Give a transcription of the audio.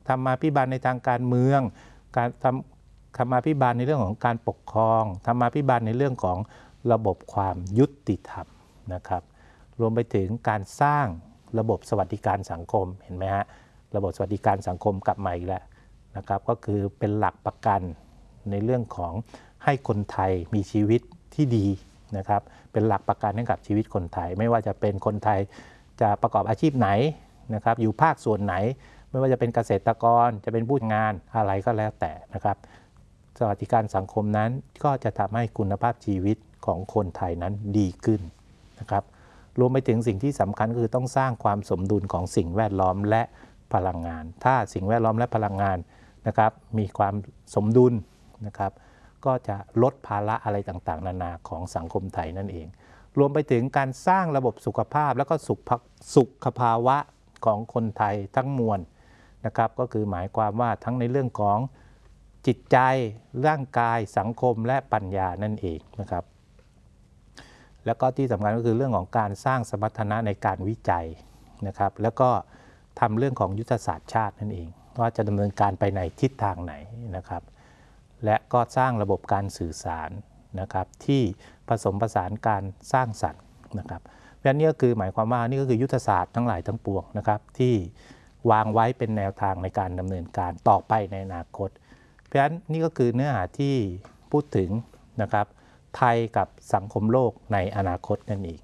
ธรรมาภิบาลในทางการเมืองการธรรมาภิบาลในเรื่องของการปกครองธรรมาภิบาลในเรื่องของระบบความยุติธรรมนะครับรวมไปถึงการสร้างระบบสวัสดิการสังคมเห็นไหมฮะระบบสวัสดิการสังคมกลับมาอีกแล้วนะครับก็คือเป็นหลักประกันในเรื่องของให้คนไทยมีชีวิตที่ดีนะครับเป็นหลักประกันให้กับชีวิตคนไทยไม่ว่าจะเป็นคนไทยจะประกอบอาชีพไหนนะครับอยู่ภาคส่วนไหนไม่ว่าจะเป็นเกษตรกรจะเป็นผู้งานอะไรก็แล้วแต่นะครับสวัสดิการสังคมนั้นก็จะทำให้คุณภาพชีวิตของคนไทยนั้นดีขึ้นนะครับรวมไปถึงสิ่งที่สำคัญคือต้องสร้างความสมดุลของสิ่งแวดล้อมและพลังงานถ้าสิ่งแวดล้อมและพลังงานนะครับมีความสมดุลนะครับก็จะลดภาระอะไรต่างๆนานาของสังคมไทยนั่นเองรวมไปถึงการสร้างระบบสุขภาพและก็สุขภาวะของคนไทยทั้งมวลนะครับก็คือหมายความว่าทั้งในเรื่องของจิตใจร่างกายสังคมและปัญญานั่นเองนะครับแล้วก็ที่สำคัญก็คือเรื่องของการสร้างสมรรถนะในการวิจัยนะครับแล้วก็ทำเรื่องของยุทธศาสตร์ชาตินั่นเองว่าจะดำเนินการไปในทิศทางไหนนะครับและก็สร้างระบบการสื่อสารนะครับที่ผสมผสานการสร้างสรรค์นะครับเพราะนี่ก็คือหมายความว่านี่ก็คือยุทธศาสตร์ทั้งหลายทั้งปวงนะครับที่วางไว้เป็นแนวทางในการดำเนินการต่อไปในอนาคตเพราะฉะนั้นนี่ก็คือเนื้อหาที่พูดถึงนะครับไทยกับสังคมโลกในอนาคตนั่นเอง